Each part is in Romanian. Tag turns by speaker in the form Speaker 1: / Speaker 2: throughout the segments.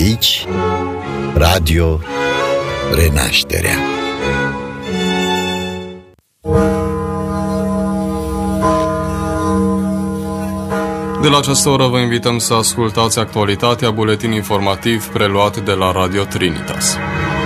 Speaker 1: Aici, Radio Renașterea.
Speaker 2: De la această oră vă invităm să ascultați actualitatea, buletin informativ preluat de la Radio Trinitas.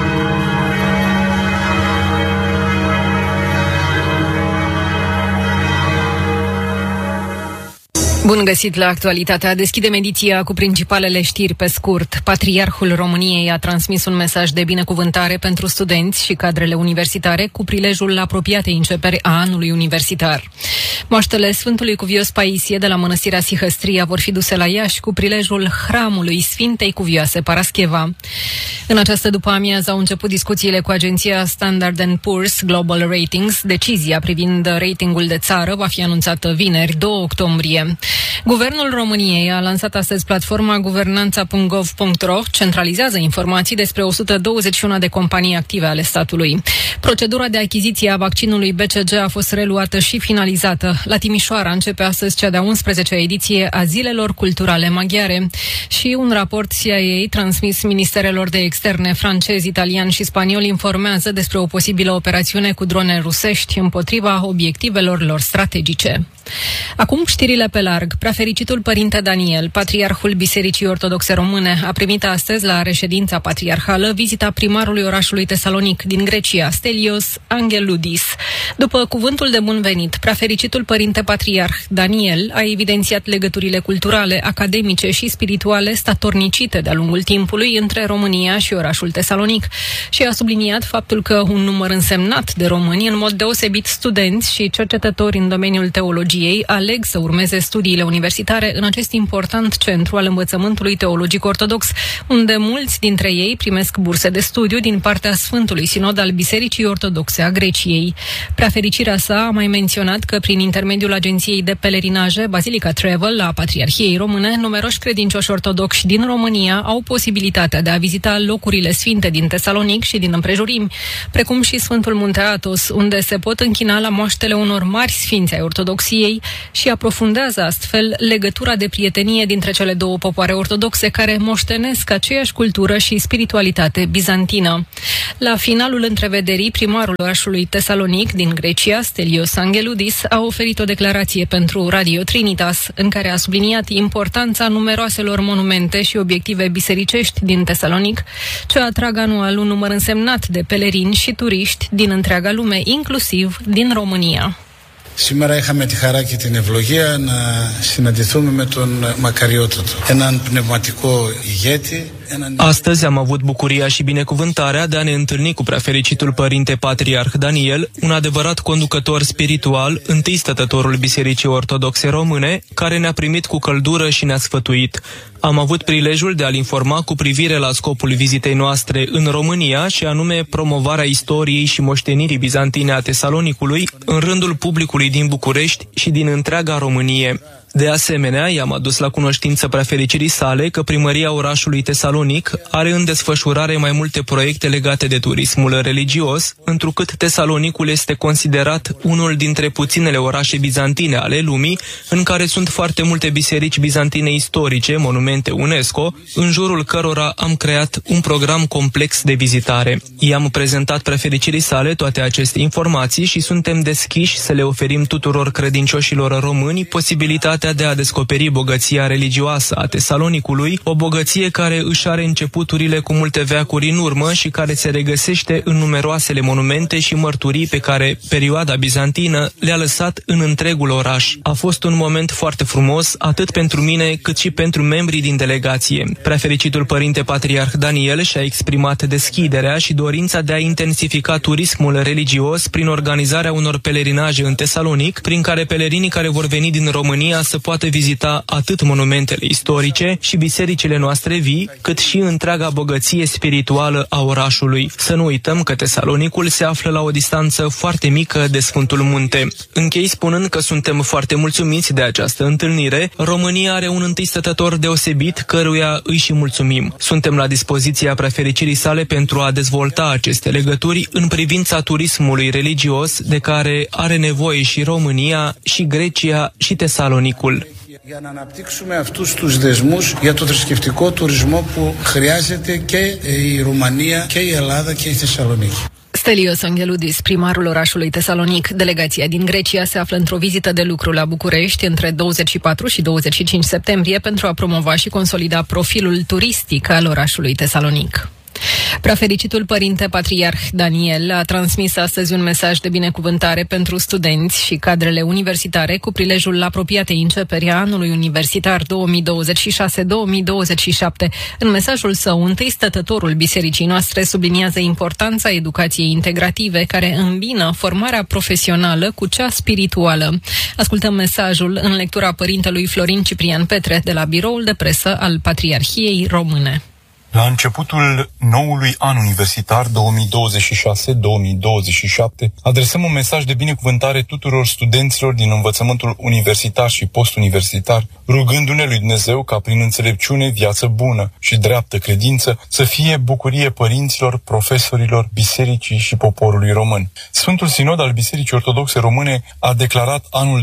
Speaker 3: Bun găsit la actualitatea. Deschidem ediția cu principalele știri pe scurt. Patriarhul României a transmis un mesaj de binecuvântare pentru studenți și cadrele universitare cu prilejul apropiatei începeri a anului universitar. Moaștele Sfântului Cuvios Paisie de la Mănăstirea Sihăstria vor fi duse la Iași cu prilejul hramului Sfintei Cuvioase Parascheva. În această după-amiază au început discuțiile cu agenția Standard & Poor's Global Ratings. Decizia privind ratingul de țară va fi anunțată vineri, 2 octombrie. Guvernul României a lansat astăzi platforma guvernanța.gov.ro, centralizează informații despre 121 de companii active ale statului. Procedura de achiziție a vaccinului BCG a fost reluată și finalizată. La Timișoara începe astăzi cea de-a 11-a ediție a Zilelor Culturale Maghiare și un raport CIA transmis ministerelor de externe francez, italian și spaniol informează despre o posibilă operațiune cu drone rusești împotriva obiectivelor lor strategice. Acum știrile pe larg. Preafericitul Părinte Daniel, Patriarhul Bisericii Ortodoxe Române, a primit astăzi la reședința patriarhală vizita primarului orașului Tesalonic din Grecia, Stelios Angeludis. După cuvântul de bun venit, preafericitul Părinte Patriarh Daniel a evidențiat legăturile culturale, academice și spirituale statornicite de-a lungul timpului între România și orașul Tesalonic și a subliniat faptul că un număr însemnat de români, în mod deosebit studenți și cercetători în domeniul teologiei, aleg să urmeze studiile universitare în acest important centru al învățământului teologic ortodox, unde mulți dintre ei primesc burse de studiu din partea Sfântului Sinod al Bisericii Ortodoxe a Greciei. Preafericirea sa a mai menționat că prin intermediul agenției de pelerinaje Basilica Travel a Patriarhiei Române, numeroși credincioși ortodoxi din România au posibilitatea de a vizita locurile sfinte din Tesalonic și din împrejurimi, precum și Sfântul Munte Athos, unde se pot închina la moaștele unor mari sfinți ai ortodoxiei și aprofundează astfel legătura de prietenie dintre cele două popoare ortodoxe care moștenesc aceeași cultură și spiritualitate bizantină. La finalul întrevederii, primarul orașului Tesalonic din Grecia, Stelios Angeludis, a oferit o declarație pentru Radio Trinitas, în care a subliniat importanța numeroaselor monumente și obiective bisericești din Tesalonic, ce atrag anual un număr însemnat de pelerini și turiști din întreaga lume, inclusiv din România.
Speaker 4: Σήμερα είχαμε τη χαρά και την ευλογία να συναντηθούμε με τον Μακαριότατο, έναν πνευματικό ηγέτη.
Speaker 5: Astăzi am avut bucuria și binecuvântarea de a ne întâlni cu preafericitul Părinte Patriarh Daniel, un adevărat conducător spiritual, întâi stătătorul Bisericii Ortodoxe Române, care ne-a primit cu căldură și ne-a sfătuit. Am avut prilejul de a-l informa cu privire la scopul vizitei noastre în România, și anume promovarea istoriei și moștenirii bizantine a Tesalonicului în rândul publicului din București și din întreaga Românie. De asemenea, i-am adus la cunoștință preafericirii sale că primăria orașului Tesalonic are în desfășurare mai multe proiecte legate de turismul religios, întrucât Tesalonicul este considerat unul dintre puținele orașe bizantine ale lumii în care sunt foarte multe biserici bizantine istorice, monumente UNESCO, în jurul cărora am creat un program complex de vizitare. I-am prezentat preafericirii sale toate aceste informații și suntem deschiși să le oferim tuturor credincioșilor români posibilitatea de a descoperi bogăția religioasă a Tesalonicului, o bogăție care își are începuturile cu multe veacuri în urmă și care se regăsește în numeroasele monumente și mărturii pe care perioada bizantină le-a lăsat în întregul oraș. A fost un moment foarte frumos, atât pentru mine cât și pentru membrii din delegație. Preafericitul Părinte Patriarh Daniel și-a exprimat deschiderea și dorința de a intensifica turismul religios prin organizarea unor pelerinaje în Tesalonic, prin care pelerinii care vor veni din România să poată vizita atât monumentele istorice și bisericile noastre vii, cât și întreaga bogăție spirituală a orașului. Să nu uităm că Tesalonicul se află la o distanță foarte mică de Sfântul Munte. Închei spunând că suntem foarte mulțumiți de această întâlnire. România are un întâi stătător deosebit, căruia îi și mulțumim. Suntem la dispoziția preafericirii sale pentru a dezvolta aceste legături în privința turismului religios de care are nevoie și România, și Grecia, și Tesalonicul.
Speaker 4: Για να αναπτύξουμε αυτούς τους δεσμούς για το θρησκευτικό τουρισμό που χρειάζεται και η Ρουμανία και η Ελλάδα και η Θεσσαλονίκη.
Speaker 3: Stelios Angeludis, primarul orașului Tesalonic. Delegația din Grecia se află într-o vizită de lucru la București între 24 și 25 septembrie pentru a promova și consolida profilul turistic al orașului Tesalonic. Preafericitul părinte patriarh Daniel a transmis astăzi un mesaj de binecuvântare pentru studenți și cadrele universitare cu prilejul apropiatei începeri a anului universitar 2026-2027. În mesajul său, întâi stătătorul bisericii noastre subliniază importanța educației integrative care îmbină formarea profesională cu cea spirituală. Ascultăm mesajul în lectura părintelui Florin Ciprian Petre de la biroul de presă al Patriarhiei Române.
Speaker 6: La începutul noului an universitar 2026-2027 adresăm un mesaj de binecuvântare tuturor studenților din învățământul universitar și postuniversitar, rugându-ne lui Dumnezeu ca prin înțelepciune, viață bună și dreaptă credință să fie bucurie părinților, profesorilor, bisericii și poporului român. Sfântul Sinod al Bisericii Ortodoxe Române a declarat anul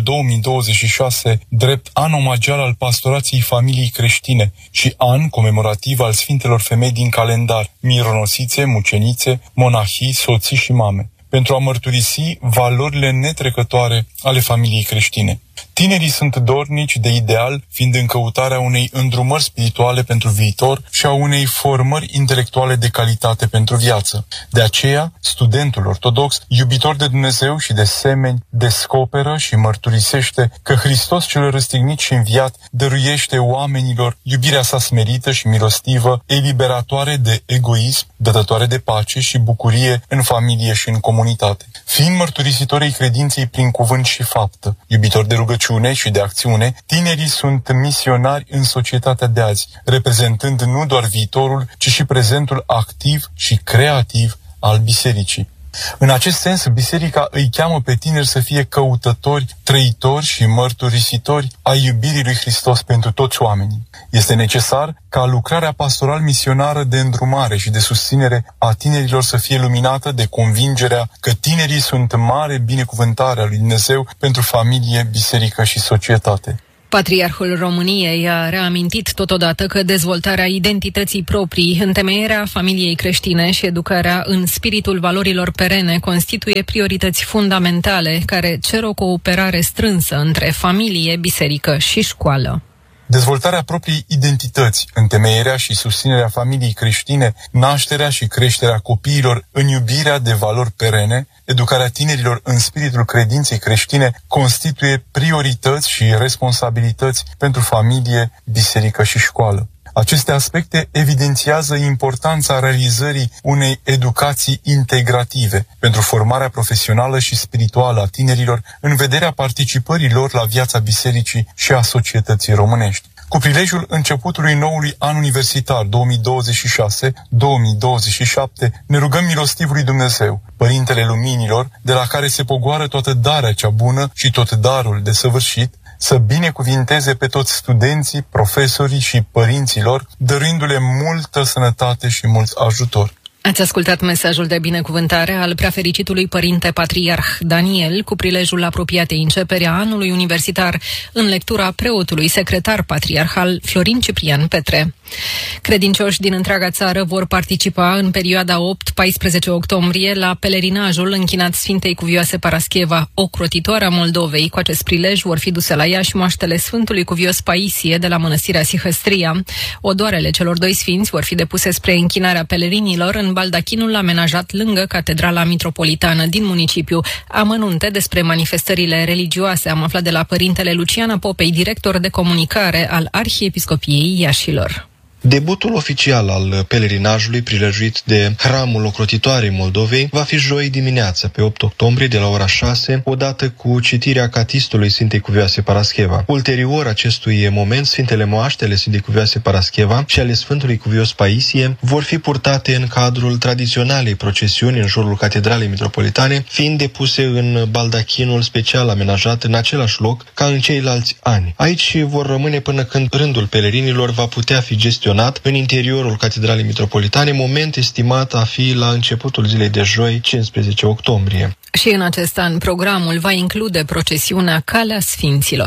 Speaker 6: 2026 drept an omagial al pastorației familiei creștine și an comemorativ al Sfintelor femei din calendar, mironosițe, mucenițe, monahii, soții și mame, pentru a mărturisi valorile netrecătoare ale familiei creștine. Tinerii sunt dornici de ideal, fiind în căutarea unei îndrumări spirituale pentru viitor și a unei formări intelectuale de calitate pentru viață. De aceea, studentul ortodox, iubitor de Dumnezeu și de semeni, descoperă și mărturisește că Hristos cel răstignit și înviat dăruiește oamenilor iubirea sa smerită și milostivă, eliberatoare de egoism, dătătoare de pace și bucurie în familie și în comunitate. Fiind mărturisitorii credinței prin cuvânt și faptă, iubitori de rugăciune și de acțiune, tinerii sunt misionari în societatea de azi, reprezentând nu doar viitorul, ci și prezentul activ și creativ al bisericii. În acest sens, biserica îi cheamă pe tineri să fie căutători, trăitori și mărturisitori ai iubirii lui Hristos pentru toți oamenii. Este necesar ca lucrarea pastoral-misionară de îndrumare și de susținere a tinerilor să fie luminată de convingerea că tinerii sunt mare binecuvântare a lui Dumnezeu pentru familie, biserică și societate.
Speaker 3: Patriarhul României a reamintit totodată că dezvoltarea identității proprii, întemeierea familiei creștine și educarea în spiritul valorilor perene constituie priorități fundamentale care cer o cooperare strânsă între familie, biserică și școală.
Speaker 6: Dezvoltarea propriei identități, întemeierea și susținerea familiei creștine, nașterea și creșterea copiilor în iubirea de valori perene, educarea tinerilor în spiritul credinței creștine constituie priorități și responsabilități pentru familie, biserică și școală. Aceste aspecte evidențiază importanța realizării unei educații integrative pentru formarea profesională și spirituală a tinerilor în vederea participării lor la viața bisericii și a societății românești. Cu prilejul începutului noului an universitar 2026-2027, ne rugăm milostivului Dumnezeu, Părintele Luminilor, de la care se pogoară toată darea cea bună și tot darul desăvârșit, să binecuvinteze pe toți studenții, profesorii și părinților, dăruindu-le multă sănătate și mult ajutor.
Speaker 3: Ați ascultat mesajul de binecuvântare al preafericitului părinte patriarh Daniel cu prilejul apropiatei începeri a anului universitar în lectura preotului secretar patriarhal Florin Ciprian Petre. Credincioși din întreaga țară vor participa în perioada 8-14 octombrie la pelerinajul închinat Sfintei Cuvioase Parascheva, ocrotitoarea Moldovei. Cu acest prilej vor fi duse la ea și moaștele Sfântului Cuvios Paisie de la Mănăstirea Sihăstria. Odoarele celor doi sfinți vor fi depuse spre închinarea pelerinilor în baldachinul amenajat lângă Catedrala Mitropolitană din municipiu. Amănunte despre manifestările religioase am aflat de la părintele Lucian Apopei, director de comunicare al Arhiepiscopiei Iașilor.
Speaker 7: Debutul oficial al pelerinajului prilejuit de Hramul Ocrotitoarei Moldovei va fi joi dimineață, pe 8 octombrie, de la ora 6, odată cu citirea catistului Sfintei Cuvioase Parascheva. Ulterior acestui moment, Sfintele Moaștele Sfintei Cuvioase Parascheva și ale Sfântului Cuvios Paisie vor fi purtate în cadrul tradiționalei procesiuni în jurul Catedralei Mitropolitane, fiind depuse în baldachinul special amenajat în același loc ca în ceilalți ani. Aici vor rămâne până când rândul pelerinilor va putea fi gestionat în interiorul Catedralei Mitropolitane, moment estimat a fi la începutul zilei de joi, 15 octombrie.
Speaker 3: Și în acest an, programul va include procesiunea Calea Sfinților.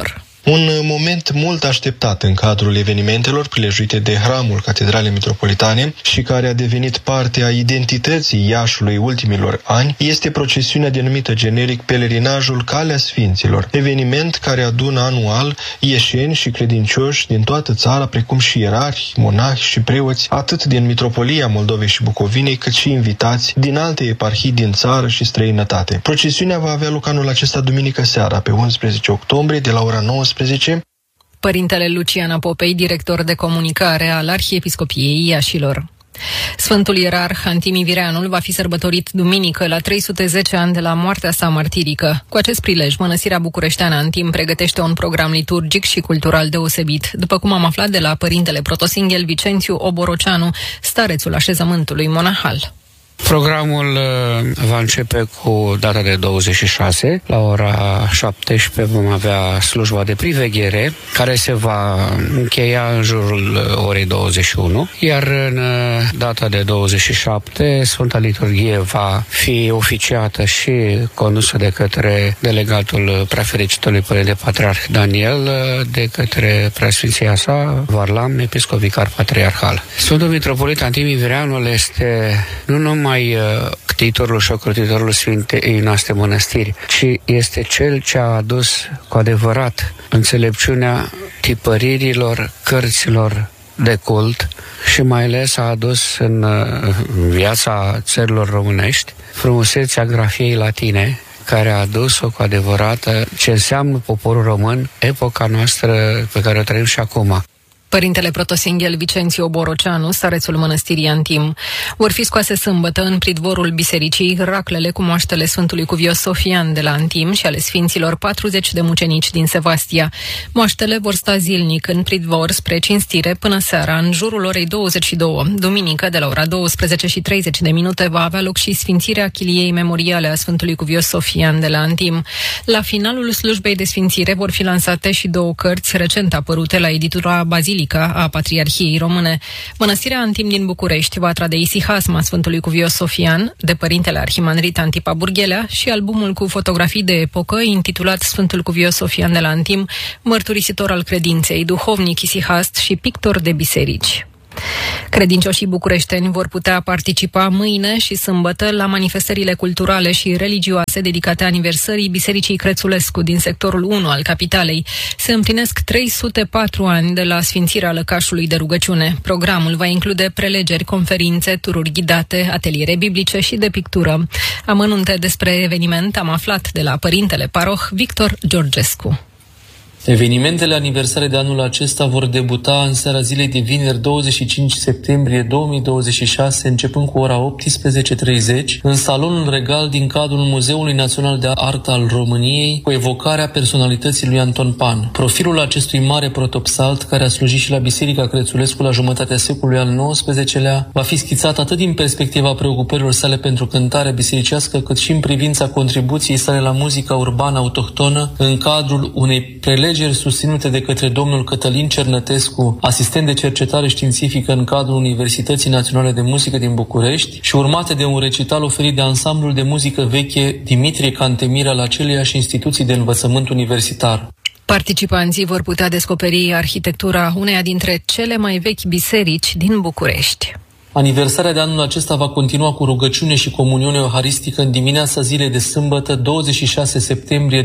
Speaker 7: Un moment mult așteptat în cadrul evenimentelor prilejuite de hramul Catedralei Metropolitane și care a devenit parte a identității Iașului ultimilor ani este procesiunea denumită generic Pelerinajul Calea Sfinților, eveniment care adună anual ieșeni și credincioși din toată țara, precum și ierarhi, monahi și preoți, atât din Mitropolia Moldovei și Bucovinei, cât și invitați din alte eparhii din țară și străinătate. Procesiunea va avea loc anul acesta duminică seara, pe 11 octombrie, de la ora 19.
Speaker 3: Părintele Lucian Apopei, director de comunicare al Arhiepiscopiei Iașilor. Sfântul ierarh Antimi Vireanul va fi sărbătorit duminică la 310 ani de la moartea sa martirică. Cu acest prilej, Mănăstirea Bucureșteană Antim pregătește un program liturgic și cultural deosebit, după cum am aflat de la părintele protosinghel Vicențiu Oboroceanu, starețul așezământului monahal.
Speaker 8: Programul va începe cu data de 26, la ora 17 vom avea slujba de priveghere, care se va încheia în jurul orei 21, iar în data de 27, Sfânta Liturghie va fi oficiată și condusă de către delegatul Preafericitului Părinte Patriarh Daniel, de către Preasfinția sa, Varlam, episcop vicar patriarhal. Sfântul Mitropolit Antimi Vireanul este nu numai ctitorul și ocrotitorul Sfintei noastre mănăstiri, ci este cel ce a adus cu adevărat înțelepciunea tipăririlor cărților de cult și mai ales a adus în viața țărilor românești frumusețea grafiei latine, care a adus-o cu adevărat ce înseamnă poporul român, epoca noastră pe care o trăim și acum.
Speaker 3: Părintele protosinghel Vicențiu Oboroceanu, starețul mănăstirii Antim. Vor fi scoase sâmbătă în pridvorul bisericii raclele cu moaștele Sfântului Cuvios Sofian de la Antim și ale Sfinților 40 de mucenici din Sevastia. Moaștele vor sta zilnic în pridvor spre cinstire până seara, în jurul orei 22. Duminică, de la ora 12:30 va avea loc și sfințirea chiliei memoriale a Sfântului Cuvios Sofian de la Antim. La finalul slujbei de sfințire vor fi lansate și 2 cărți recent apărute la editura Bazilica a Patriarhiei Române. Mănăstirea Antim din București va trade isihasma Sfântului Cuvios Sofian de părintele arhimandrit Antipa Burghelea și albumul cu fotografii de epocă intitulat Sfântul Cuvios Sofian de la Antim, mărturisitor al credinței, duhovnic isihast și pictor de biserici. Credincioșii bucureșteni vor putea participa mâine și sâmbătă la manifestările culturale și religioase dedicate aniversării Bisericii Crețulescu din sectorul 1 al capitalei. Se împlinesc 304 ani de la sfințirea lăcașului de rugăciune. Programul va include prelegeri, conferințe, tururi ghidate, ateliere biblice și de pictură. Amănunte despre eveniment am aflat de la părintele paroh Victor Georgescu.
Speaker 9: Evenimentele aniversare de anul acesta vor debuta în seara zilei de vineri 25 septembrie 2026, începând cu ora 18:30, în salonul regal din cadrul Muzeului Național de Artă al României, cu evocarea personalității lui Anton Pan. Profilul acestui mare protopsalt, care a slujit și la Biserica Crețulescu la jumătatea secolului al XIX-lea, va fi schițat atât din perspectiva preocupărilor sale pentru cântarea bisericească, cât și în privința contribuției sale la muzica urbană autohtonă, în cadrul unei prelegeri susținute de către domnul Cătălin Cernătescu, asistent de cercetare științifică în cadrul Universității Naționale de Muzică din București, și urmate de un recital oferit de ansamblul de muzică veche Dimitrie Cantemir al aceleiași instituții de învățământ universitar.
Speaker 3: Participanții vor putea descoperi arhitectura uneia dintre cele mai vechi biserici din București.
Speaker 9: Aniversarea de anul acesta va continua cu rugăciune și comuniune euharistică în dimineața zilei de sâmbătă 26 septembrie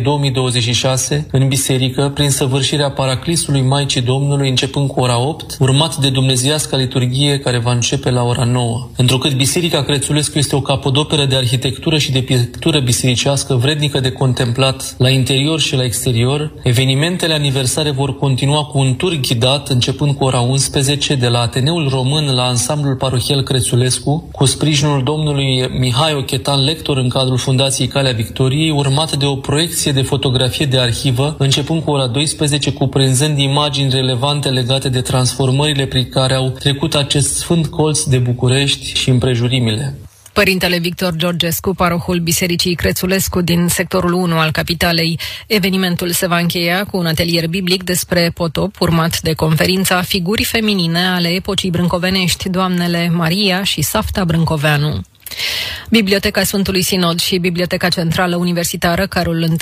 Speaker 9: 2026 în biserică, prin săvârșirea Paraclisului Maicii Domnului începând cu ora 8, urmat de dumnezeiasca liturghie care va începe la ora 9. Întrucât Biserica Crețulescu este o capodoperă de arhitectură și de pictură bisericească vrednică de contemplat la interior și la exterior, evenimentele aniversare vor continua cu un tur ghidat începând cu ora 11 de la Ateneul Român la ansamblul parohial Crețulescu, cu sprijinul domnului Mihai Ochetan, lector în cadrul Fundației Calea Victoriei, urmat de o proiecție de fotografie de arhivă, începând cu ora 12, cuprinzând imagini relevante legate de transformările prin care au trecut acest sfânt colț de București și împrejurimile.
Speaker 3: Părintele Victor Georgescu, parohul Bisericii Crețulescu din sectorul 1 al capitalei. Evenimentul se va încheia cu un atelier biblic despre potop, urmat de conferința Figuri feminine ale epocii brâncovenești, doamnele Maria și Safta Brâncoveanu. Biblioteca Sfântului Sinod și Biblioteca Centrală Universitară Carol I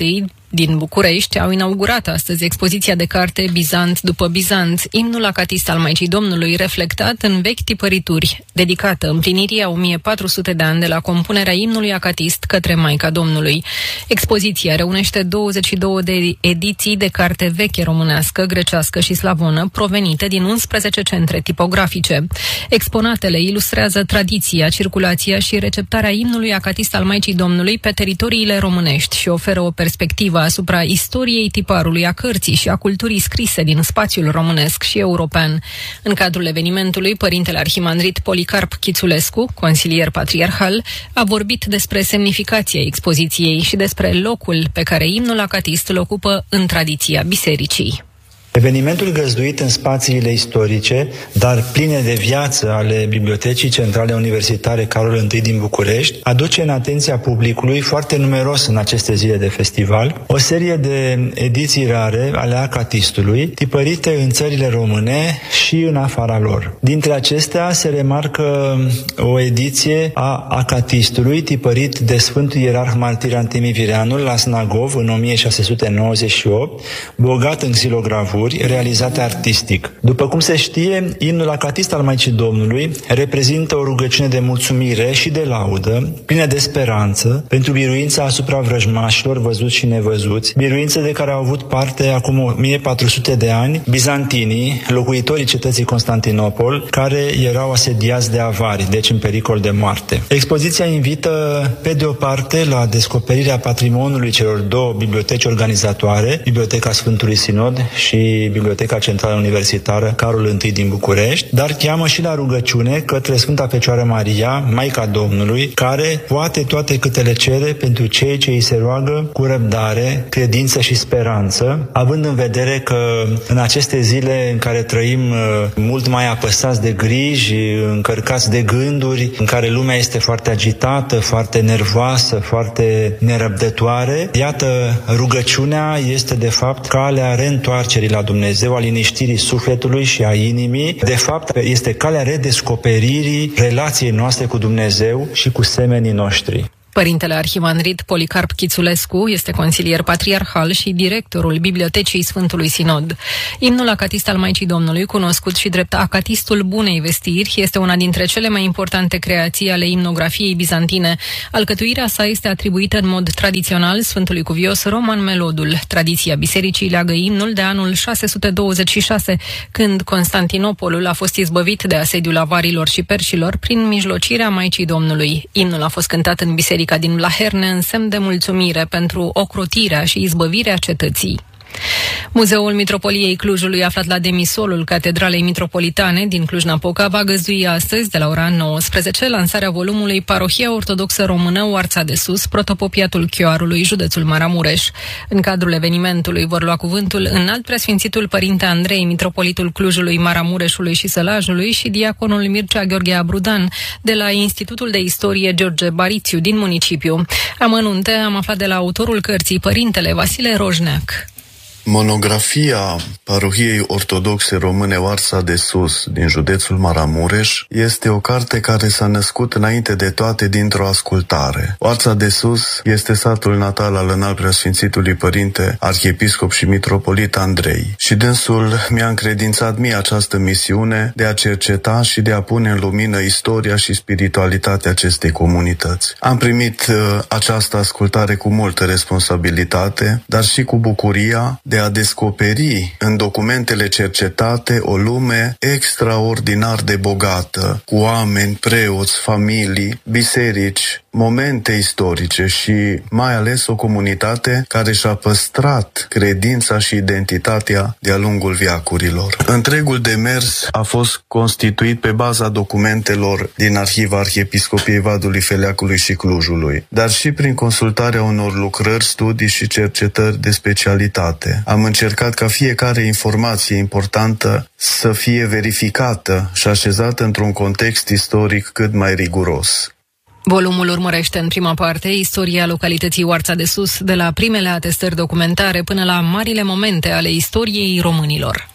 Speaker 3: din București au inaugurat astăzi expoziția de carte Bizant după Bizant, imnul acatist al Maicii Domnului, reflectat în vechi tipărituri, dedicată împlinirii a 1400 de ani de la compunerea imnului acatist către Maica Domnului. Expoziția reunește 22 de ediții de carte veche românească, grecească și slavonă, provenite din 11 centre tipografice. Exponatele ilustrează tradiția, circulația și receptarea imnului acatist al Maicii Domnului pe teritoriile românești și oferă o perspectivă asupra istoriei tiparului, a cărții și a culturii scrise din spațiul românesc și european. În cadrul evenimentului, părintele arhimandrit Policarp Chițulescu, consilier patriarhal, a vorbit despre semnificația expoziției și despre locul pe care imnul acatist îl ocupă în tradiția bisericii.
Speaker 10: Evenimentul găzduit în spațiile istorice, dar pline de viață ale Bibliotecii Centrale Universitare Carol I din București, aduce în atenția publicului foarte numeros în aceste zile de festival o serie de ediții rare ale acatistului, tipărite în țările române și în afara lor. Dintre acestea se remarcă o ediție a acatistului tipărit de Sfântul Ierarh Martir Antimii Vireanul la Snagov în 1698, bogat în xilogravuri, realizate artistic. După cum se știe, imnul acatist al Maicii Domnului reprezintă o rugăciune de mulțumire și de laudă, plină de speranță, pentru biruința asupra vrăjmașilor văzuți și nevăzuți, biruință de care au avut parte acum 1400 de ani bizantinii, locuitorii cetății Constantinopol, care erau asediați de avari, deci în pericol de moarte. Expoziția invită, pe de o parte, la descoperirea patrimoniului celor două biblioteci organizatoare, Biblioteca Sfântului Sinod și Biblioteca Centrală Universitară Carol I din București, dar cheamă și la rugăciune către Sfânta Fecioară Maria, Maica Domnului, care poate toate câte le cere pentru cei ce îi se roagă cu răbdare, credință și speranță, având în vedere că în aceste zile în care trăim mult mai apăsați de griji, încărcați de gânduri, în care lumea este foarte agitată, foarte nervoasă, foarte nerăbdătoare, iată, rugăciunea este de fapt calea reîntoarcerii la Dumnezeu, a liniștirii sufletului și a inimii. De fapt, este calea redescoperirii relației noastre cu Dumnezeu și cu semenii noștri.
Speaker 3: Părintele arhimandrit Policarp Chițulescu este consilier patriarhal și directorul Bibliotecii Sfântului Sinod. Imnul acatist al Maicii Domnului, cunoscut și drept acatistul Bunei Vestiri, este una dintre cele mai importante creații ale imnografiei bizantine. Alcătuirea sa este atribuită în mod tradițional Sfântului Cuvios Roman Melodul. Tradiția bisericii leagă imnul de anul 626, când Constantinopolul a fost izbăvit de asediul avarilor și perșilor prin mijlocirea Maicii Domnului. Imnul a fost cântat în biserică din Blaherne în semn de mulțumire pentru ocrotirea și izbăvirea cetății. Muzeul Mitropoliei Clujului, aflat la demisolul Catedralei Mitropolitane din Cluj-Napoca, va găzdui astăzi, de la ora 19, lansarea volumului Parohia Ortodoxă Română Oarța de Sus, Protopopiatul Chioarului, județul Maramureș. În cadrul evenimentului vor lua cuvântul Înalt Preasfințitul Părinte Andrei, Mitropolitul Clujului, Maramureșului și Sălajului și diaconul Mircea Gheorghe Abrudan, de la Institutul de Istorie George Barițiu din municipiu. Amănunte am aflat de la autorul cărții, Părintele Vasile Rojneac.
Speaker 11: Monografia Parohiei Ortodoxe Române Oarța de Sus din județul Maramureș este o carte care s-a născut înainte de toate dintr-o ascultare. Oarța de Sus este satul natal al Înalt Preasfințitului Părinte Arhiepiscop și Mitropolit Andrei și dânsul mi-a încredințat mie această misiune de a cerceta și de a pune în lumină istoria și spiritualitatea acestei comunități. Am primit această ascultare cu multă responsabilitate, dar și cu bucuria de a descoperi în documentele cercetate o lume extraordinar de bogată, cu oameni, preoți, familii, biserici, momente istorice și mai ales o comunitate care și-a păstrat credința și identitatea de-a lungul veacurilor. Întregul demers a fost constituit pe baza documentelor din Arhiva Arhiepiscopiei Vadului, Feleacului și Clujului, dar și prin consultarea unor lucrări, studii și cercetări de specialitate. Am încercat ca fiecare informație importantă să fie verificată și așezată într-un context istoric cât mai riguros.
Speaker 3: Volumul urmărește în prima parte istoria localității Oarța de Sus, de la primele atestări documentare până la marile momente ale istoriei românilor.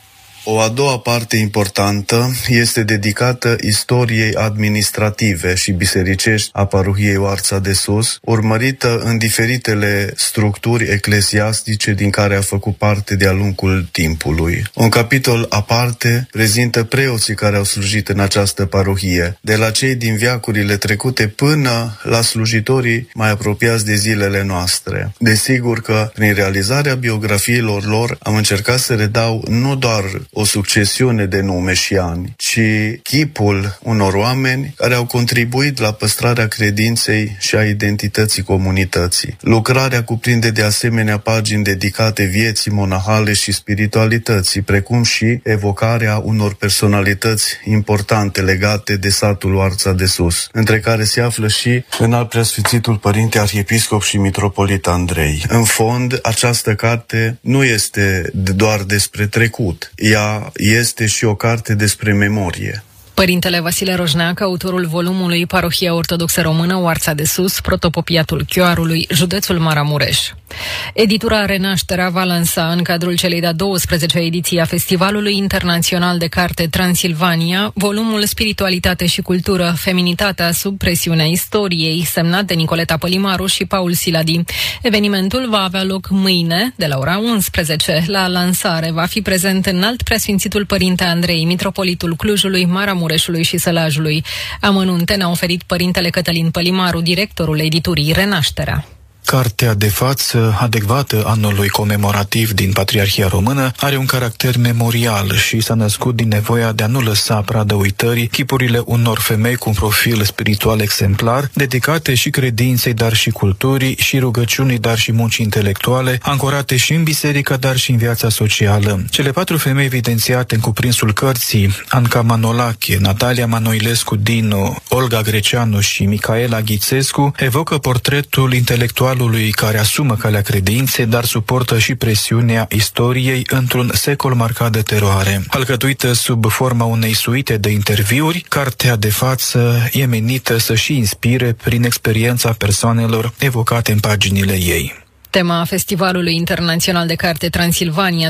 Speaker 11: O a doua parte importantă este dedicată istoriei administrative și bisericești a parohiei Oarța de Sus, urmărită în diferitele structuri eclesiastice din care a făcut parte de-a lungul timpului. Un capitol aparte prezintă preoții care au slujit în această parohie, de la cei din veacurile trecute până la slujitorii mai apropiați de zilele noastre. Desigur că prin realizarea biografiilor lor am încercat să redau nu doar o succesiune de nume și ani, ci chipul unor oameni care au contribuit la păstrarea credinței și a identității comunității. Lucrarea cuprinde de asemenea pagini dedicate vieții monahale și spiritualității, precum și evocarea unor personalități importante legate de satul Oarța de Sus, între care se află și Înalt Preasfințitul Părinte Arhiepiscop și Mitropolit Andrei. În fond, această carte nu este doar despre trecut, ea este și o carte despre memorie.
Speaker 3: Părintele Vasile Rojneac, autorul volumului Parohia Ortodoxă Română Oarța de Sus, protopopiatul Chioarului, județul Maramureș. Editura Renașterea va lansa în cadrul celei de-a 12-a ediții a Festivalului Internațional de Carte Transilvania volumul Spiritualitate și Cultură, Feminitatea sub presiunea istoriei, semnat de Nicoleta Pălimaru și Paul Siladi. Evenimentul va avea loc mâine, de la ora 11. La lansare va fi prezent Înalt Preasfințitul Părinte Andrei, Mitropolitul Clujului, Maramureșului și Sălajului. Amănunte ne-a oferit Părintele Cătălin Pălimaru, directorul editurii Renașterea.
Speaker 12: Cartea de față, adecvată anului comemorativ din Patriarhia Română, are un caracter memorial și s-a născut din nevoia de a nu lăsa pradă uitării chipurile unor femei cu un profil spiritual exemplar, dedicate și credinței, dar și culturii, și rugăciunii, dar și muncii intelectuale, ancorate și în biserică, dar și în viața socială. Cele 4 femei evidențiate în cuprinsul cărții, Anca Manolache, Natalia Manoilescu Dinu, Olga Greceanu și Micaela Ghițescu, evocă portretul intelectual care asumă calea credinței, dar suportă și presiunea istoriei într-un secol marcat de teroare. Alcătuită sub forma unei suite de interviuri, cartea de față e menită să și inspire prin experiența persoanelor evocate în paginile ei.
Speaker 3: Tema Festivalului Internațional de Carte Transilvania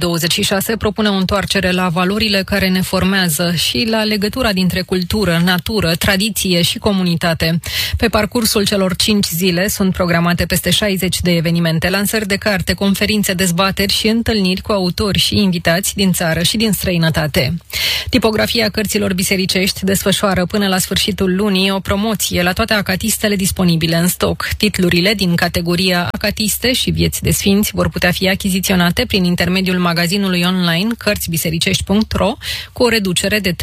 Speaker 3: 2026 propune o întoarcere la valorile care ne formează și la legătura dintre cultură, natură, tradiție și comunitate. Pe parcursul celor 5 zile sunt programate peste 60 de evenimente, lansări de carte, conferințe, dezbateri și întâlniri cu autori și invitați din țară și din străinătate. Tipografia Cărților Bisericești desfășoară până la sfârșitul lunii o promoție la toate acatistele disponibile în stoc. Titlurile din categoria acatiste și vieți de sfinți vor putea fi achiziționate prin intermediul magazinului online cărțibisericești.ro cu o reducere de 30%.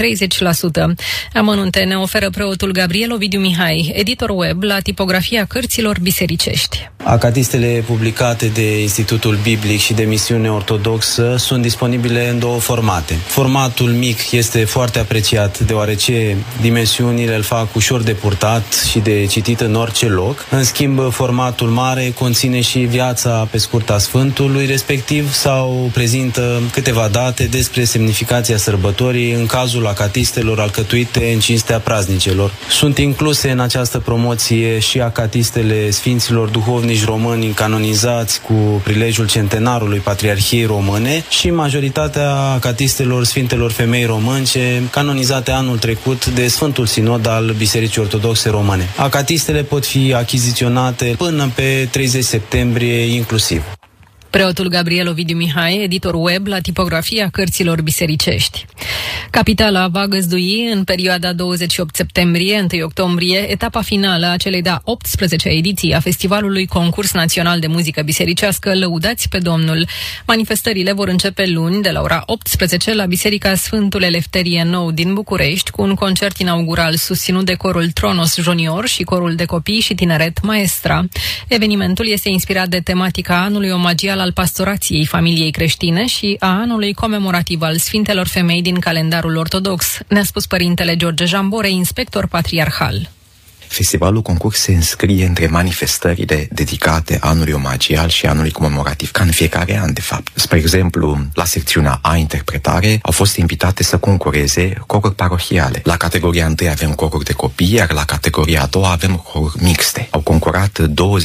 Speaker 3: Amănunte ne oferă preotul Gabriel Ovidiu Mihai, editor web la Tipografia Cărților Bisericești.
Speaker 13: Acatistele publicate de Institutul Biblic și de Misiune Ortodoxă sunt disponibile în 2 formate. Formatul mic este foarte apreciat deoarece dimensiunile îl fac ușor de purtat și de citit în orice loc. În schimb, formatul mare conține și viața pe scurt a Sfântului respectiv sau prezintă câteva date despre semnificația sărbătorii în cazul acatistelor alcătuite în cinstea praznicelor. Sunt incluse în această promoție și acatistele sfinților duhovnici români canonizați cu prilejul centenarului Patriarhiei Române și majoritatea acatistelor Sfintelor Femei Românce canonizate anul trecut de Sfântul Sinod al Bisericii Ortodoxe Române. Acatistele pot fi achiziționate până pe 30 septembrie inclusiv.
Speaker 3: Preotul Gabriel Ovidiu Mihai, editor web la Tipografia Cărților Bisericești. Capitala va găzdui în perioada 28 septembrie-1 octombrie etapa finală a celei de-a 18-a ediții a Festivalului Concurs Național de Muzică Bisericească Lăudați pe Domnul. Manifestările vor începe luni de la ora 18 la Biserica Sfântul Elefterie Nou din București cu un concert inaugural susținut de corul Tronos Junior și corul de copii și tineret Maestra. Evenimentul este inspirat de tematica anului omagial al pastorației familiei creștine și a anului comemorativ al Sfintelor Femei din calendarul ortodox, ne-a spus părintele George Jambore, inspector patriarhal.
Speaker 14: Festivalul concurs se înscrie între manifestările dedicate anului omagial și anului comemorativ, ca în fiecare an, de fapt. Spre exemplu, la secțiunea A, interpretare, au fost invitate să concureze coruri parohiale. La categoria 1 avem coruri de copii, iar la categoria a doua avem coruri mixte. Au concurat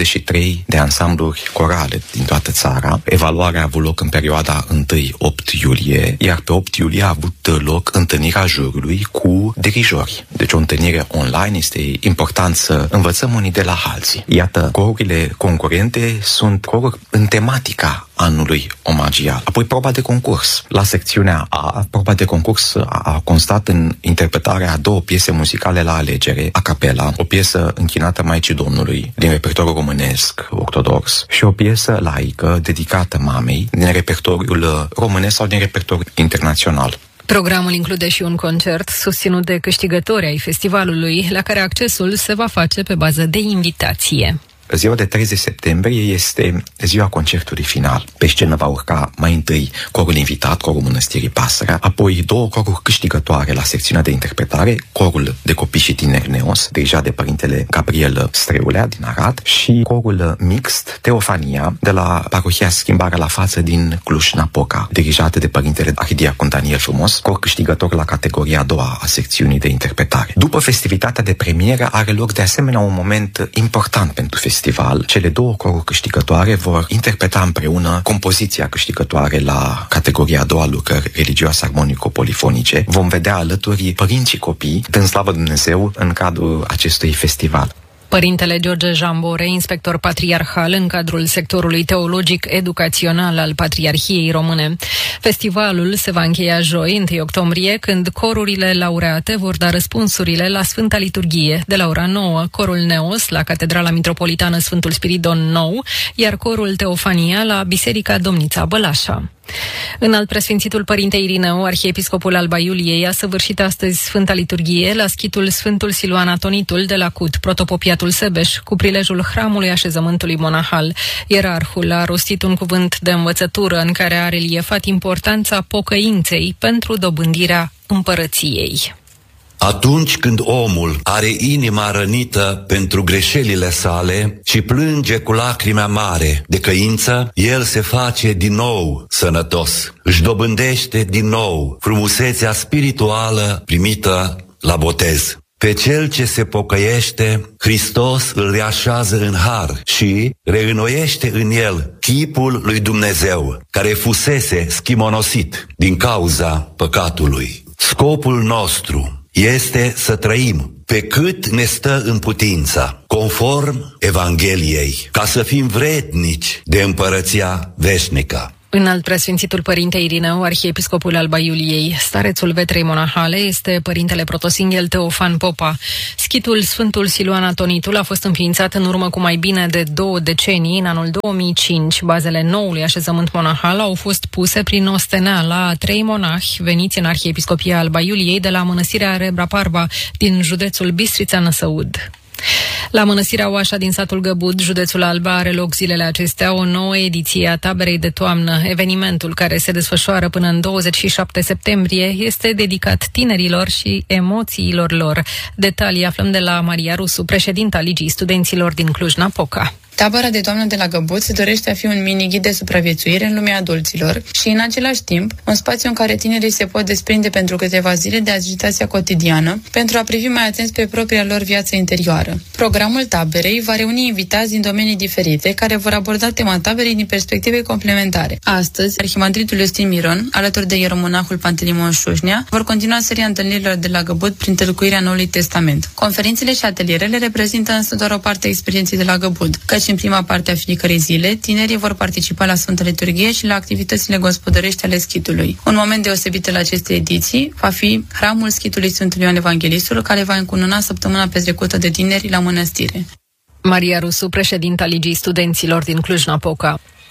Speaker 14: 23 de ansambluri corale din toată țara. Evaluarea a avut loc în perioada 1-8 iulie, iar pe 8 iulie a avut loc întâlnirea jurului cu dirijori. Deci o întâlnire online, este important să învățăm unii de la alții. Iată, corurile concurente sunt coruri în tematica anului omagial. Apoi proba de concurs. La secțiunea A, proba de concurs a constat în interpretarea a 2 piese muzicale la alegere, a capela, o piesă închinată Maicii Domnului din repertoriul românesc ortodox și o piesă laică dedicată mamei din repertoriul românesc sau din repertoriul internațional.
Speaker 3: Programul include și un concert susținut de câștigători ai festivalului, la care accesul se va face pe bază de invitație.
Speaker 14: Ziua de 30 septembrie este ziua concertului final. Pe scenă va urca mai întâi corul invitat, corul Mănăstirii Pasărea, apoi 2 coruri câștigătoare la secțiunea de interpretare, corul de copii și tineri Neos, dirijat de părintele Gabriel Streulea din Arad, și corul mixt Teofania de la parohia Schimbarea la Față din Cluj-Napoca, dirijat de părintele arhidiacon Daniel Frumos, cor câștigător la categoria a doua a secțiunii de interpretare. După festivitatea de premieră are loc de asemenea un moment important pentru festival. Cele 2 coruri câștigătoare vor interpreta împreună compoziția câștigătoare la categoria a doua, lucrări religioase armonico-polifonice. Vom vedea alături părinți și copii, dând slavă Dumnezeu în cadrul acestui festival.
Speaker 3: Părintele George Jambore, inspector patriarhal în cadrul sectorului teologic-educațional al Patriarhiei Române. Festivalul se va încheia joi, 1 octombrie, când corurile laureate vor da răspunsurile la Sfânta Liturghie. De la ora 9, corul Neos la Catedrala Mitropolitană Sfântul Spiridon Nou, iar corul Teofania la Biserica Domnița Bălașa. Înalt preasfințitul Părinte Irineu, arhiepiscopul Alba Iuliei, a săvârșit astăzi Sfânta Liturghie la schitul Sfântul Siluan Atonitul de la Cut, protopopiatul Sebeș, cu prilejul hramului așezământului monahal. Ierarhul a rostit un cuvânt de învățătură în care a reliefat importanța pocăinței pentru dobândirea împărăției.
Speaker 15: Atunci când omul are inima rănită pentru greșelile sale și plânge cu lacrime amare de căință, el se face din nou sănătos, își dobândește din nou frumusețea spirituală primită la botez. Pe cel ce se pocăiește, Hristos îl reașează în har și reînnoiește în el chipul lui Dumnezeu, care fusese schimonosit din cauza păcatului. Scopul nostru este să trăim pe cât ne stă în putință, conform Evangheliei, ca să fim vrednici de împărăția veșnică.
Speaker 3: Înalt preasfințitul Părinte Irineu, arhiepiscopul Alba Iuliei, starețul Vetrei Monahale, este părintele protosinghel Teofan Popa. Schitul Sfântul Siluan Atonitul a fost înființat în urmă cu mai bine de 2 decenii, în anul 2005. Bazele noului așezământ monahal au fost puse prin osteneala a 3 monahi veniți în arhiepiscopia Alba Iuliei de la mănăstirea Rebra-Parva din județul Bistrița-Năsăud. La mănăstirea Oașa din satul Găbud, județul Alba, are loc zilele acestea o nouă ediție a taberei de toamnă. Evenimentul, care se desfășoară până în 27 septembrie, este dedicat tinerilor și emoțiilor lor. Detalii aflăm de la Maria Rusu, președinta Ligii Studenților din Cluj-Napoca.
Speaker 16: Tabăra de toamnă de la Găbut se dorește a fi un mini-ghid de supraviețuire în lumea adulților și, în același timp, un spațiu în care tinerii se pot desprinde pentru câteva zile de agitația cotidiană, pentru a privi mai atenți pe propria lor viață interioară. Programul taberei va reuni invitați din domenii diferite, care vor aborda tema taberei din perspective complementare. Astăzi, arhimandritul Iustin Miron, alături de ieromonahul Pantelimon Șușnea, vor continua seria întâlnirilor de la Găbut prin tălcuirea Noului Testament. Conferințele și atelierele reprezintă însă doar o parte a experienței de la Găbut, căci în prima parte a fiecărei zile, tinerii vor participa la Sfânta Liturghie și la activitățile gospodărești ale schitului. Un moment deosebit la aceste ediții va fi hramul schitului Sfântului Ioan Evanghelistul, care va încununa săptămâna petrecută de tineri la mănăstire.
Speaker 3: Maria Rusu, președinta Ligii Studenților din Cluj-Napoca.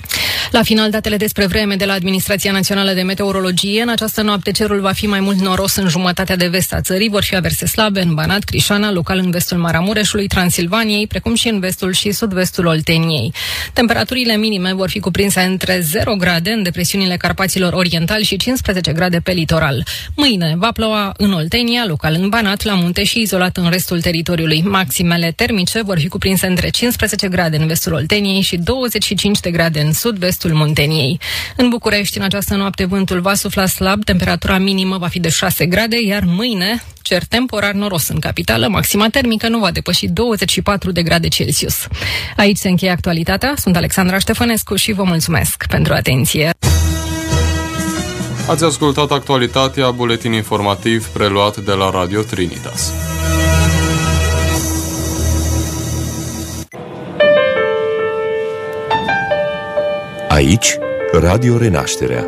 Speaker 3: La final, datele despre vreme de la Administrația Națională de Meteorologie. În această noapte cerul va fi mai mult noros în jumătatea de vest a țării. Vor fi averse slabe în Banat, Crișana, local în vestul Maramureșului, Transilvaniei, precum și în vestul și sud-vestul Olteniei. Temperaturile minime vor fi cuprinse între 0 grade în depresiunile Carpaților Orientali și 15 grade pe litoral. Mâine va ploua în Oltenia, local în Banat, la munte și izolat în restul teritoriului. Maximele termice vor fi cuprinse între 15 grade în vestul Olteniei și 25 de grade în sud-vestul Munteniei. În București, în această noapte, vântul va sufla slab, temperatura minimă va fi de 6 grade, iar mâine cer temporar noros în capitală, maxima termică nu va depăși 24 de grade Celsius. Aici se încheie actualitatea. Sunt Alexandra Ștefănescu și vă mulțumesc pentru atenție.
Speaker 2: Ați ascultat actualitatea, buletin informativ preluat de la Radio Trinitas.
Speaker 17: Aici, Radio Renașterea.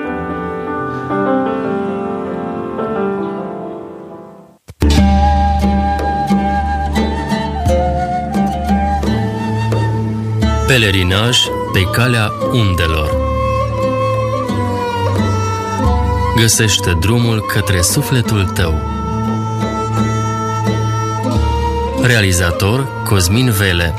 Speaker 18: Pelerinaj pe calea undelor. Găsește drumul către sufletul tău. Realizator Cosmin Vele.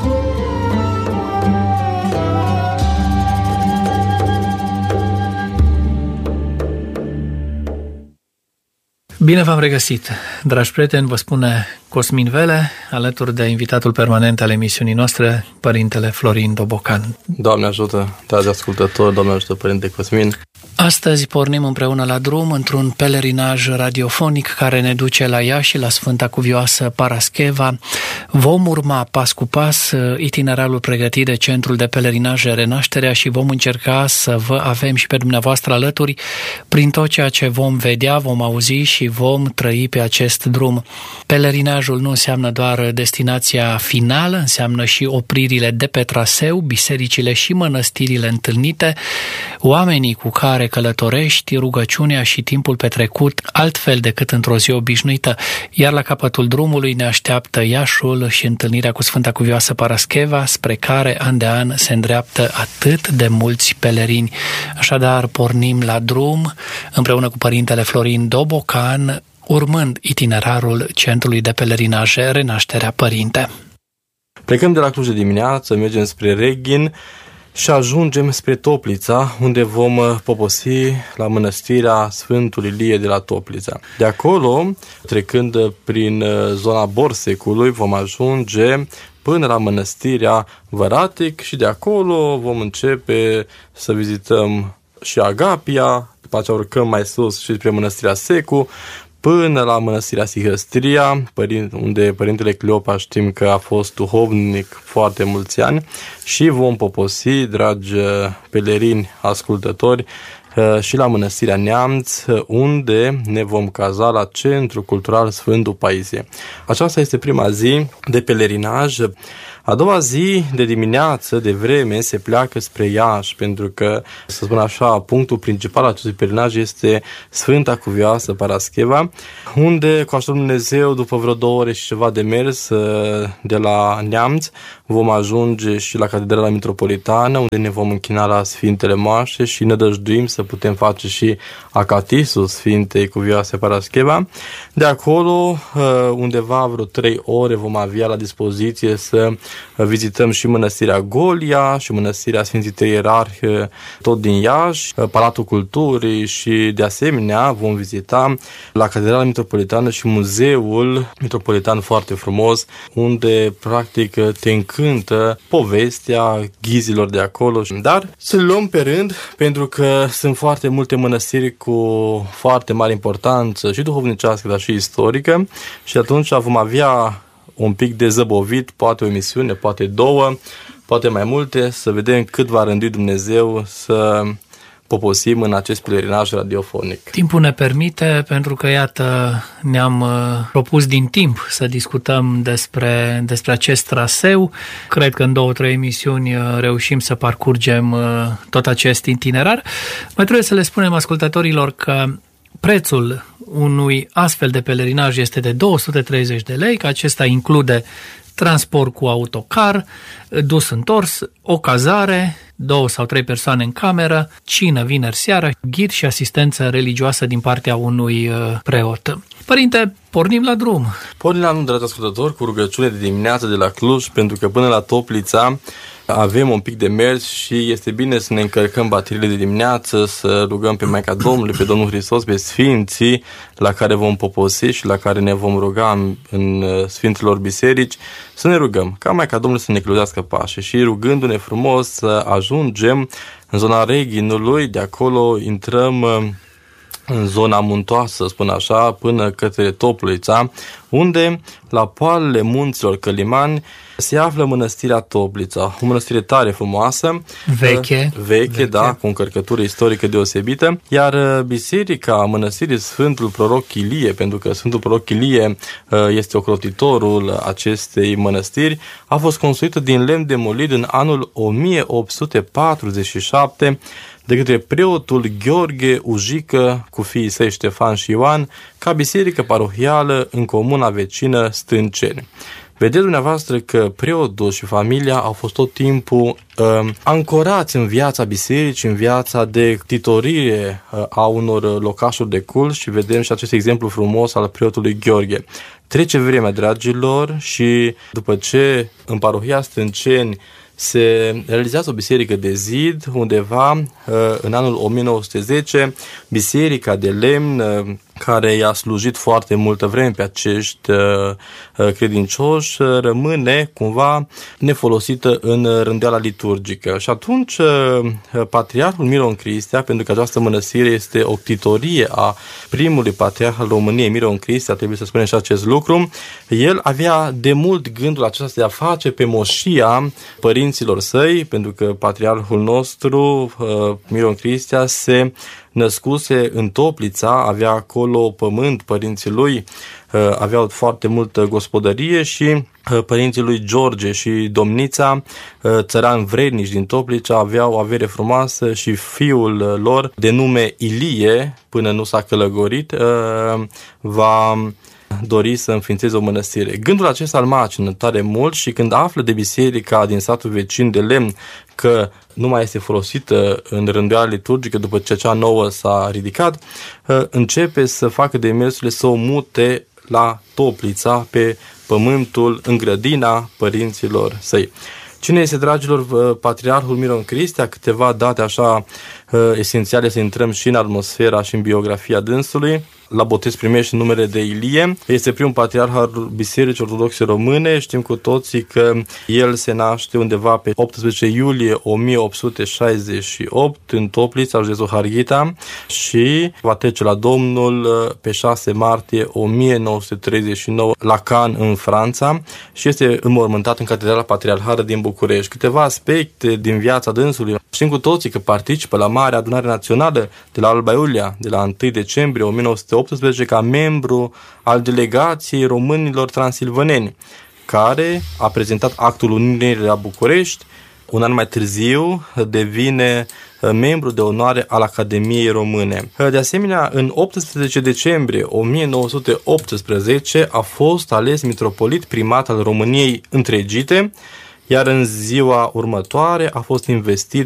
Speaker 19: Bine v-am regăsit, dragi prieteni, vă spune Cosmin Vele, alături de invitatul permanent al emisiunii noastre, Părintele Florin Dobocan.
Speaker 20: Doamne ajută, dragi ascultători, Doamne ajută, Părinte Cosmin.
Speaker 19: Astăzi pornim împreună la drum într-un pelerinaj radiofonic care ne duce la Iași, la Sfânta Cuvioasă Parascheva. Vom urma pas cu pas itinerarul pregătit de Centrul de Pelerinaje Renașterea și vom încerca să vă avem și pe dumneavoastră alături prin tot ceea ce vom vedea, vom auzi și vom trăi pe acest drum. Pelerinajul nu înseamnă doar destinația finală, înseamnă și opririle de pe traseu, bisericile și mănăstirile întâlnite, oamenii cu care călătorești, rugăciunea și timpul petrecut altfel decât într-o zi obișnuită, iar la capătul drumului ne așteaptă Iașul și întâlnirea cu Sfânta Cuvioasă Parascheva, spre care an de an se îndreaptă atât de mulți pelerini. Așadar, pornim la drum împreună cu Părintele Florin Dobocan, urmând itinerarul Centrului de Pelerinaje Renașterea. Părinte.
Speaker 20: Plecăm de la Cluj de dimineață, mergem spre Reghin și ajungem spre Toplița, unde vom poposi la mănăstirea Sfântul Ilie de la Toplița. De acolo, trecând prin zona Borsecului, vom ajunge până la mănăstirea Văratic și de acolo vom începe să vizităm și Agapia, după aceea urcăm mai sus și spre mănăstirea Secu, până la mănăstirea Sihăstria, unde Părintele Cleopa știm că a fost duhovnic foarte mulți ani, și vom poposi, dragi pelerini ascultători, și la mănăstirea Neamț, unde ne vom caza la Centrul Cultural Sfântul Paisie. Aceasta este prima zi de pelerinaj. A doua zi de dimineață, de vreme, se pleacă spre Iași, pentru că, să spun așa, punctul principal al acestui pelerinaj este Sfânta Cuvioasă Parascheva, unde, cu ajutorul Dumnezeu, după vreo 2 ore și ceva de mers de la Neamț, vom ajunge și la Catedrala Mitropolitană, unde ne vom închina la Sfintele Moaște și ne dăjduim să putem face și acatisul Sfintei Cuvioase Parascheva. De acolo, undeva vreo 3 ore, vom avea la dispoziție să vizităm și mănăstirea Golia și mănăstirea Sfinții Ierarhi, tot din Iași, Palatul Culturii și, de asemenea, vom vizita la Catedrala Mitropolitană și Muzeul Mitropolitan, foarte frumos, unde, practic, te încântă povestea ghizilor de acolo. Dar să luăm pe rând, pentru că sunt foarte multe mănăstiri cu foarte mare importanță și duhovnicească, dar și istorică, și atunci vom avea un pic de zăbovit, poate o emisiune, poate 2, poate mai multe, să vedem cât va rândui Dumnezeu să poposim în acest pelerinaj radiofonic.
Speaker 19: Timpul ne permite, pentru că, iată, ne-am propus din timp să discutăm despre acest traseu. Cred că în 2-3 emisiuni reușim să parcurgem tot acest itinerar. Mai trebuie să le spunem ascultătorilor că prețul unui astfel de pelerinaj este de 230 de lei, că acesta include transport cu autocar, dus-întors, o cazare, 2 sau 3 persoane în cameră, cină vineri seara, ghid și asistență religioasă din partea unui preot. Părinte, pornim la drum.
Speaker 20: Pornim la drum, dragi ascultători, cu rugăciune de dimineață de la Cluj, pentru că până la Toplița avem un pic de mers și este bine să ne încărcăm bateriile de dimineață, să rugăm pe Maica Domnului, pe Domnul Hristos, pe Sfinții la care vom poposi și la care ne vom ruga în Sfintelor Biserici, să ne rugăm ca Maica Domnului să ne călăuzească pașii și rugându-ne frumos să ajungem în zona Reghinului, de acolo intrăm în zona muntoasă, să spun așa, până către Toplița, unde, la poalele munților Călimani, se află mănăstirea Toplița, o mănăstire tare frumoasă, veche, da, cu o încărcătură istorică deosebită, iar biserica mănăstirii Sfântul Proroc Ilie, pentru că Sfântul Proroc Ilie este ocrotitorul acestei mănăstiri, a fost construită din lemn demolit în anul 1847 de către preotul Gheorghe Ujică cu fiii săi Ștefan și Ioan, ca biserică parohială în comuna vecină Stânceni. Vedeți dumneavoastră că preotul și familia au fost tot timpul ancorați în viața bisericii, în viața de titorire a unor locașuri de cult și vedem și acest exemplu frumos al preotului Gheorghe. Trece vremea, dragilor, și după ce în parohia Stânceni se realizează o biserică de zid, undeva în anul 1910, biserica de lemn care i-a slujit foarte multă vreme pe acești credincioși, rămâne cumva nefolosită în rânduiala liturgică. Și atunci Patriarhul Miron Cristea, pentru că această mănăstire este o ctitorie a primului patriarh al României, Miron Cristea, trebuie să spunem și acest lucru, el avea de mult gândul acesta de a face pe moșia părinților săi, pentru că patriarhul nostru, Miron Cristea, se născuse în Toplița, avea acolo pământ, părinții lui aveau foarte multă gospodărie și părinții lui George și domnița, țărani vrednici din Toplița, aveau o avere frumoasă și fiul lor, de nume Ilie, până nu s-a călăgorit, va dori să înființeze o mănăstire. Gândul acesta îl macină tare mult și când află de biserica din satul vecin de lemn că nu mai este folosită în rânduiala liturgică după ce cea nouă s-a ridicat, începe să facă demersurile să o mute la Toplița, pe pământul, în grădina părinților săi. Cine este, dragilor, Patriarhul Miron Cristea? Câteva date așa esențiale să intrăm și în atmosfera și în biografia dânsului. La botez primește numele de Ilie. Este primul patriarh al Bisericii Ortodoxe Române. Știm cu toții că el se naște undeva pe 18 iulie 1868 în Toplița, județul Harghita, și va trece la Domnul pe 6 martie 1939 la Cannes, în Franța, și este înmormântat în Catedrala Patriarhală din București. Câteva aspecte din viața dânsului. Știm cu toții că participă la Marea Adunare Națională de la Alba Iulia, de la 1 decembrie 1918, ca membru al delegației românilor transilvaneni, care a prezentat actul unirii la București. Un an mai târziu devine membru de onoare al Academiei Române. De asemenea, în 18 decembrie 1918 a fost ales mitropolit primat al României întregite, iar în ziua următoare a fost investit